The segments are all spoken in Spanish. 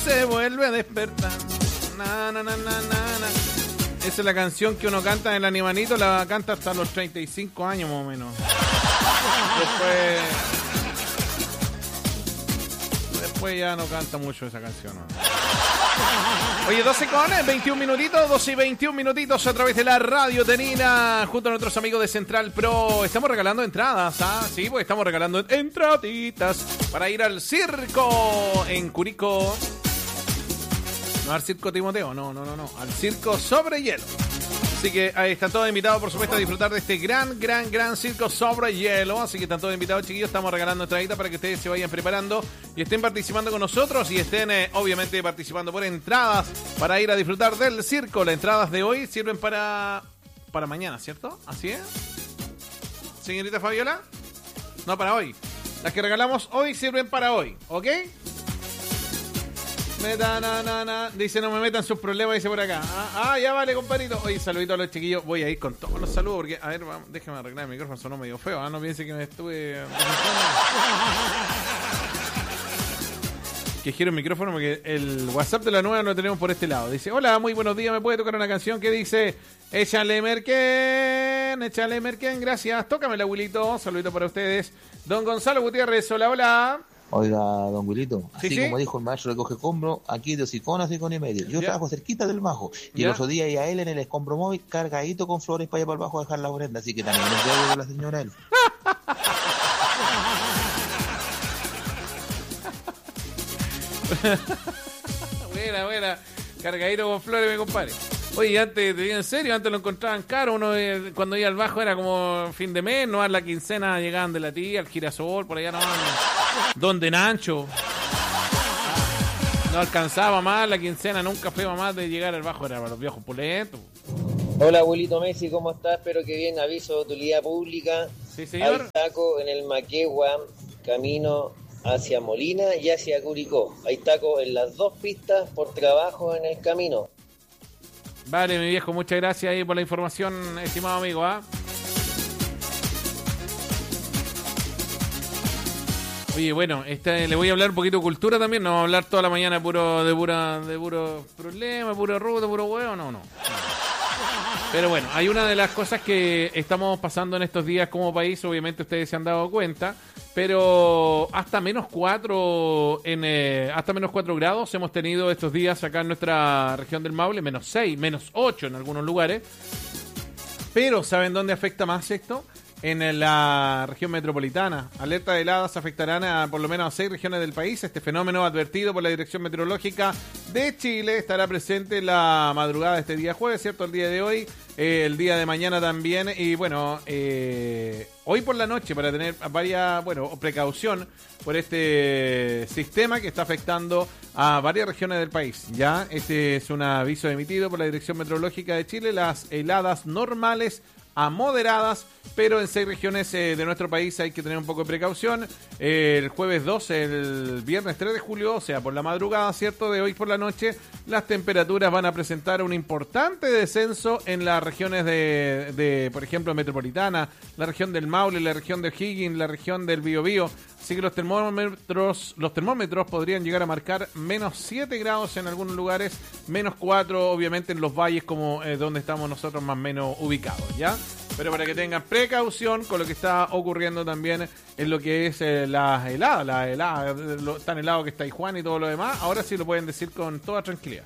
se vuelve a despertar. Na, na, na, na, na, na. Esa es la canción que uno canta en el Animanito, la canta hasta los 35 años más o menos. Después ya no canta mucho esa canción, ¿no? Oye, 12 con 21 minutitos, 12 y 21 minutitos a través de la Radio Tenina, junto a nuestros amigos de Central Pro. Estamos regalando entradas, ¿ah? Sí, pues estamos regalando entraditas para ir al circo en Curicó. No al circo Timoteo, no, al circo sobre hielo. Así que ahí están todos invitados, por supuesto, a disfrutar de este gran circo sobre hielo. Así que están todos invitados, chiquillos. Estamos regalando entraditas para que ustedes se vayan preparando y estén participando con nosotros y estén, obviamente, participando por entradas para ir a disfrutar del circo. Las entradas de hoy sirven para mañana, ¿cierto? ¿Así es? Señorita Fabiola. No, para hoy. Las que regalamos hoy sirven para hoy, ¿ok? Dice, no me metan sus problemas, dice por acá. Ya vale, compadrito. Oye, saludito a los chiquillos. Voy a ir con todos los saludos porque, a ver, déjame arreglar el micrófono, sonó medio feo. No piense que me estuve... Que quiero el micrófono porque el WhatsApp de la nueva lo tenemos por este lado. Dice, hola, muy buenos días, ¿me puede tocar una canción que dice échale merquén, gracias. Tócamela, abuelito. Saludito para ustedes. Don Gonzalo Gutiérrez, hola. Oiga, don Wilito, así ¿Sí? como dijo el maestro recoge escombro, aquí de hocicón a hocicón y medio. Yo trabajo cerquita del Majo. Y el otro día iba a él en el escombro móvil cargadito con flores para allá para abajo a dejar la ofrenda. Así que también les debo de la señora él. Buena. Cargadito con flores, mi compadre. Oye, antes, te digo en serio, antes lo encontraban caro. Uno cuando iba al Bajo era como fin de mes, no a la quincena llegaban de la tía, al girasol, por allá no. Donde Nacho. No alcanzaba más, la quincena nunca fue más de llegar al Bajo, era para los viejos pulentos. Hola, abuelito Messi, ¿cómo estás? Espero que bien, aviso de utilidad pública. Sí, señor. Hay taco en el Maquegua, camino hacia Molina y hacia Curicó. Hay taco en las dos pistas por trabajo en el camino. Vale, mi viejo, muchas gracias ahí por la información, estimado amigo, ¿ah? Oye, bueno, le voy a hablar un poquito de cultura también, no vamos a hablar toda la mañana de puro problema, puro rudo, puro huevo, no. Pero bueno, hay una de las cosas que estamos pasando en estos días como país, obviamente ustedes se han dado cuenta, pero hasta menos 4 grados hemos tenido estos días acá en nuestra región del Maule, menos 6, menos 8 en algunos lugares. Pero ¿saben dónde afecta más esto? En la región metropolitana. Alerta de heladas afectarán a por lo menos a 6 regiones del país. Este fenómeno, advertido por la Dirección Meteorológica de Chile, estará presente la madrugada de este día jueves, ¿cierto? El día de hoy, el día de mañana también. Y bueno, hoy por la noche, para tener precaución por este sistema que está afectando a varias regiones del país. Ya, este es un aviso emitido por la Dirección Meteorológica de Chile. Las heladas normales a moderadas, pero en 6 regiones de nuestro país hay que tener un poco de precaución. El jueves 2, el viernes 3 de julio, o sea, por la madrugada, ¿cierto?, de hoy por la noche, las temperaturas van a presentar un importante descenso en las regiones de por ejemplo, metropolitana, la región del Maule, la región de O'Higgins, la región del Biobío. Así que los termómetros podrían llegar a marcar menos 7 grados en algunos lugares, menos 4 obviamente en los valles como donde estamos nosotros más o menos ubicados, ¿ya? Pero para que tengan precaución con lo que está ocurriendo también en lo que es las heladas, tan helado que está Juan y todo lo demás, ahora sí lo pueden decir con toda tranquilidad.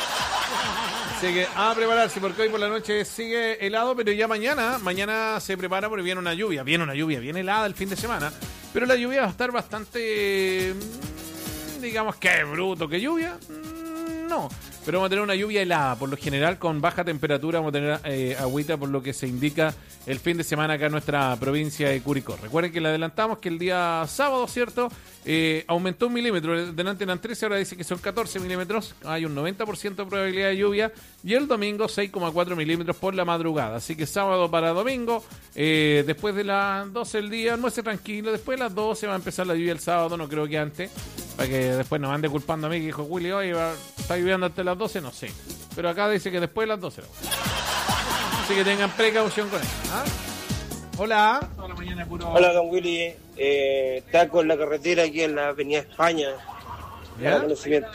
Así que a prepararse porque hoy por la noche sigue helado, pero ya mañana se prepara porque viene una lluvia bien helada el fin de semana, pero la lluvia va a estar bastante, digamos que bruto, que lluvia, no. Pero vamos a tener una lluvia helada, por lo general con baja temperatura, vamos a tener agüita por lo que se indica el fin de semana acá en nuestra provincia de Curicó. Recuerden que le adelantamos que el día sábado, ¿cierto?, aumentó 1 milímetro, delante eran 13, ahora dice que son 14 milímetros, hay un 90% de probabilidad de lluvia, y el domingo 6,4 milímetros por la madrugada, así que sábado para domingo, después de las 12 del día, almuerce tranquilo, después de las 12 va a empezar la lluvia el sábado, no creo que antes, para que después nos ande culpando a mí que dijo Willy, oye, está lloviendo hasta las 12, no sé, pero acá dice que después de las 12, así que tengan precaución con eso, ¿ah? Hola. Hola, don Willy. Taco en la carretera aquí en la avenida España. Para conocimiento.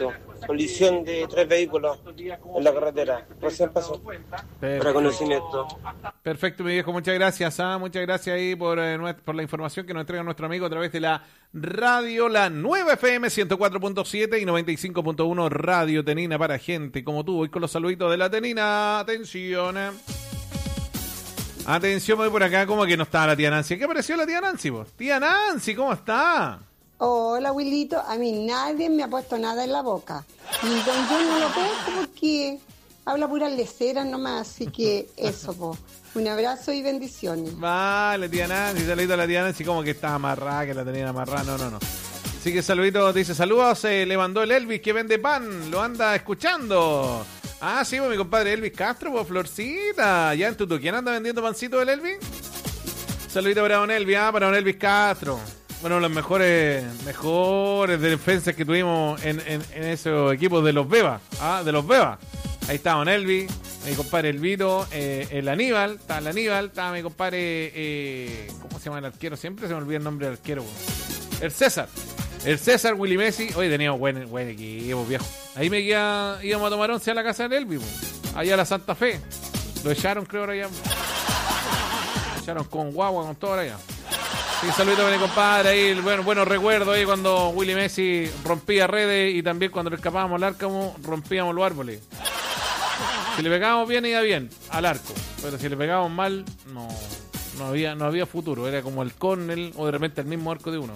colisión de 3 vehículos en la carretera. Recién pasó. Para conocimiento. Perfecto, mi viejo, muchas gracias. Muchas gracias ahí por la información que nos entrega nuestro amigo a través de la radio, la nueva FM 104.7 y 95.1 Radio Tenina para gente como tú. Voy con los saluditos de la Tenina. Atención. Atención, voy por acá. ¿Cómo que no está la tía Nancy? ¿Qué apareció la tía Nancy, vos? Tía Nancy, ¿cómo está? Hola, Wilito. A mí nadie me ha puesto nada en la boca. Y don John no lo pesco porque habla puras leceras nomás. Así que eso, po. Un abrazo y bendiciones. Vale, tía Nancy. Saludito a la tía Nancy. Como que está amarrada, que la tenían amarrada. No. Así que saludito, dice saludos. Le mandó el Elvis que vende pan. Lo anda escuchando. Ah, sí, pues mi compadre Elvis Castro, pues Florcita. Ya en Tutuquén anda vendiendo pancito del Elvis. Saludito para don Elvis, para don Elvis Castro. Bueno, los mejores defensas que tuvimos en esos equipos de los Bebas. De los Bebas. Ahí está don Elvis, mi compadre Elvito, el Aníbal, estaba mi compadre, ¿cómo se llama el arquero? Siempre se me olvida el nombre del arquero. El César, Willy Messi. Oye, teníamos buen equipo, viejo. Ahí íbamos a tomar once a la casa del Elvis, allá a la Santa Fe. Lo echaron, creo, ahora ya. Lo echaron con guagua, con todo ahora ya. Sí, saludito para mi compadre ahí, buenos recuerdos ahí cuando Willy Messi rompía redes y también cuando le escapábamos al arco rompíamos los árboles. Si le pegábamos bien iba bien al arco, pero si le pegábamos mal no había futuro, era como el córner o de repente el mismo arco de uno.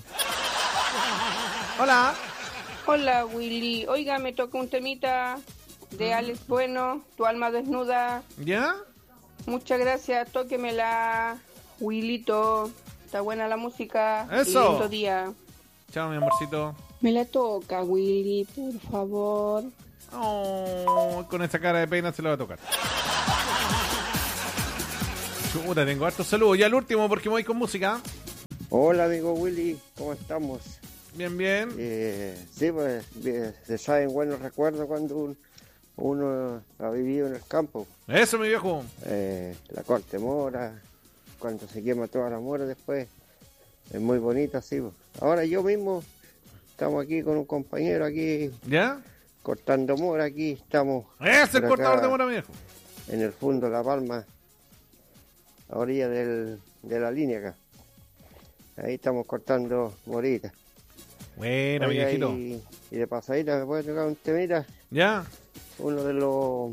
Hola Willy, oiga, me toca un temita de Alex Bueno, Tu alma desnuda. ¿Ya? Muchas gracias, tóquemela, Willito. Está buena la música. Eso. Lindo día. Chao, mi amorcito. Me la toca, Willy, por favor. Oh, con esa cara de pena se lo va a tocar. Chuta, tengo hartos saludos. Ya el último porque me voy con música. Hola, amigo Willy, ¿cómo estamos? Bien. Sí, pues se saben buenos recuerdos cuando uno ha vivido en el campo. Eso, mi viejo. La corte mora, cuando se quema toda la mora después. Es muy bonito así. Pues. Ahora yo mismo estamos aquí con un compañero aquí. ¿Ya? Cortando mora aquí, estamos. Es el cortador de mora, mi viejo. En el fondo de La Palma, a orilla de la línea acá. Ahí estamos cortando moritas. Bueno, viejito. Y de pasadita, ¿me puede tocar un temita? ¿Ya? Uno de los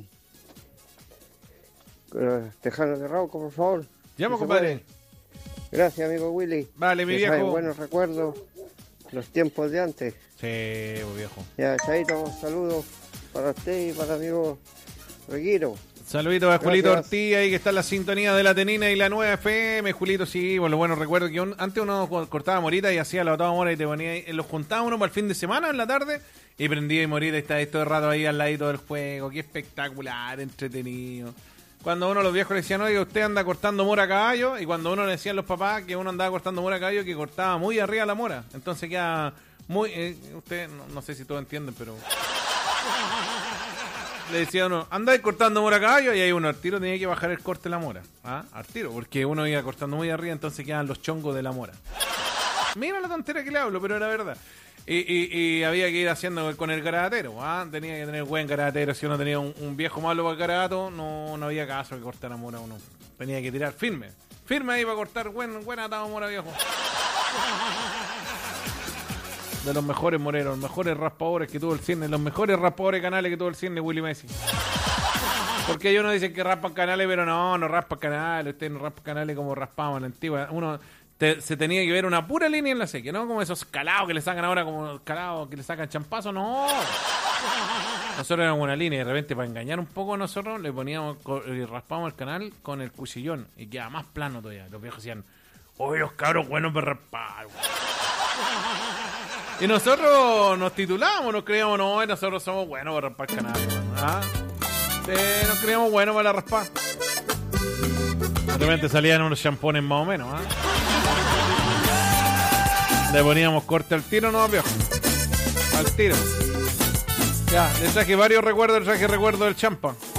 tejanos de Rauco, por favor. Llamo, compadre. Gracias, amigo Willy. Vale, mi viejo. Buenos recuerdos, los tiempos de antes. Sí, viejo. Ya, chaito, saludos para usted y para amigo Reguiro. Saludito a Julito Ortiz ahí que está en la sintonía de la Tenina y la nueva FM. Julito, sí, bueno, buenos recuerdos que antes uno cortaba morita y hacía la botaba mora y te ponía ahí, los juntaba uno para el fin de semana en la tarde y prendía y morita y estaba ahí todo el rato ahí al ladito del juego. Qué espectacular, entretenido. Cuando uno los viejos le decían, oye, usted anda cortando mora a caballo, y cuando uno le decían los papás que uno andaba cortando mora a caballo, que cortaba muy arriba la mora. Entonces queda muy... usted, no sé si todos entienden, pero... Le decía uno, andáis cortando mora a caballo, y ahí uno al tiro tenía que bajar el corte de la mora. Al tiro, porque uno iba cortando muy arriba, entonces quedan los chongos de la mora. Mira la tontera que le hablo, pero era verdad. Y había que ir haciendo con el garatero. Tenía que tener buen garatero. Si uno tenía un viejo malo para el garato, no había caso que cortar la mora uno. Tenía que tirar firme ahí para cortar buen atado mora, viejo. De los mejores moreros, los mejores raspadores que tuvo el cine, los mejores raspadores canales que tuvo el cine, Willy Messi. Porque ellos no dicen que raspan canales, pero no raspan canales. Ustedes no raspan canales como raspábamos en la antigua. Uno se tenía que ver una pura línea en la sequía, ¿no? Como esos calados que le sacan ahora, como calados que le sacan champazo, no. Nosotros éramos una línea y de repente para engañar un poco a nosotros le poníamos y raspábamos el canal con el cuchillón y quedaba más plano todavía. Los viejos decían, oye, los cabros buenos para raspar. Y nosotros nos titulábamos, nos creíamos, no, nosotros somos buenos para raspar canales. Sí, nos creíamos buenos para raspar. De repente salían unos champones más o menos, Le poníamos corte al tiro, no, viejo. Al tiro. Ya, le traje varios recuerdos, recuerdo del champán.